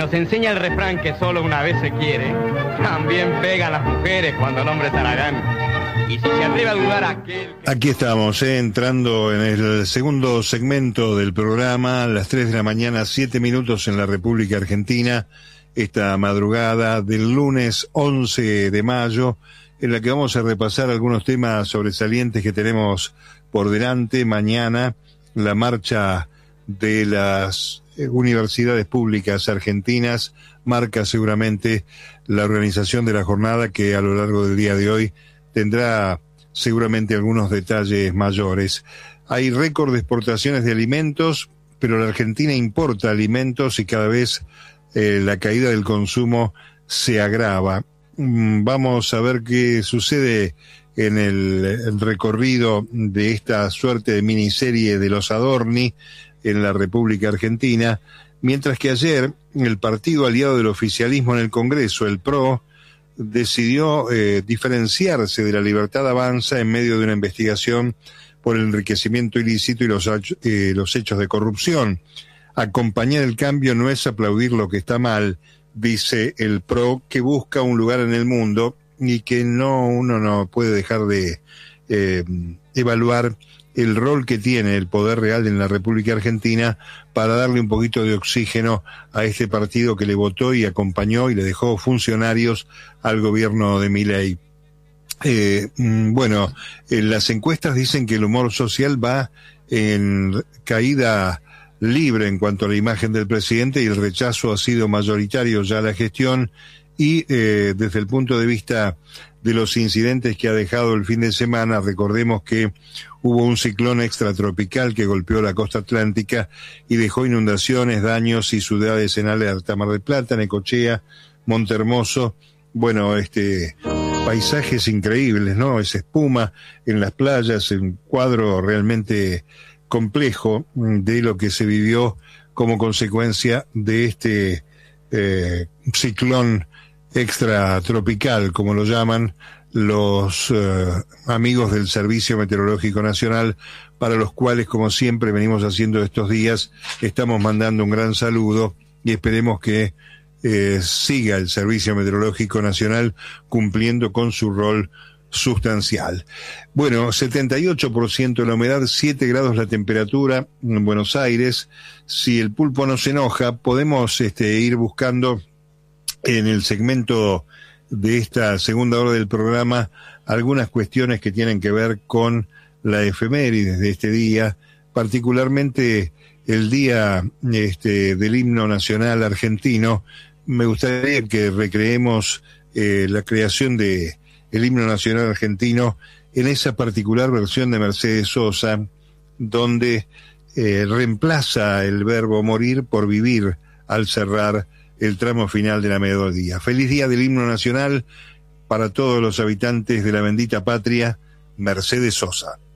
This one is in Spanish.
nos enseña el refrán que solo una vez se quiere, también pegan las mujeres cuando el hombre es haragán. Y si se atreve a dudar aquel... Aquí estamos, entrando en el segundo segmento del programa, a las 3 de la mañana, 7 minutos en la República Argentina, esta madrugada del lunes 11 de mayo, en la que vamos a repasar algunos temas sobresalientes que tenemos por delante. Mañana, la marcha de las universidades públicas argentinas marca seguramente la organización de la jornada, que a lo largo del día de hoy tendrá seguramente algunos detalles mayores. Hay récord de exportaciones de alimentos, pero la Argentina importa alimentos y cada vez la caída del consumo se agrava. Vamos a ver qué sucede en el recorrido de esta suerte de miniserie de los Adorni en la República Argentina, mientras que ayer el partido aliado del oficialismo en el Congreso, el PRO, decidió diferenciarse de la Libertad Avanza en medio de una investigación por el enriquecimiento ilícito y los hechos de corrupción. Acompañar el cambio no es aplaudir lo que está mal, dice el PRO, que busca un lugar en el mundo y que uno no puede dejar de evaluar el rol que tiene el poder real en la República Argentina para darle un poquito de oxígeno a este partido que le votó y acompañó y le dejó funcionarios al gobierno de Milei. Las encuestas dicen que el humor social va en caída libre en cuanto a la imagen del presidente, y el rechazo ha sido mayoritario ya a la gestión, y desde el punto de vista de los incidentes que ha dejado el fin de semana, recordemos que hubo un ciclón extratropical que golpeó la costa atlántica y dejó inundaciones, daños y ciudades en alerta: Mar del Plata, Necochea, Montehermoso. Paisajes increíbles, ¿no? Esa espuma en las playas, un cuadro realmente complejo de lo que se vivió como consecuencia de este ciclón extratropical, como lo llaman los amigos del Servicio Meteorológico Nacional, para los cuales, como siempre venimos haciendo estos días, estamos mandando un gran saludo y esperemos que siga el Servicio Meteorológico Nacional cumpliendo con su rol sustancial. Bueno, 78% la humedad, 7 grados la temperatura en Buenos Aires. Si el pulpo no se enoja, podemos ir buscando en el segmento de esta segunda hora del programa algunas cuestiones que tienen que ver con la efemérides de este día, particularmente el día del himno nacional argentino. Me gustaría que recreemos la creación de el himno nacional argentino en esa particular versión de Mercedes Sosa, donde reemplaza el verbo morir por vivir al cerrar el tramo final de la melodía. Feliz día del himno nacional para todos los habitantes de la bendita patria, Mercedes Sosa.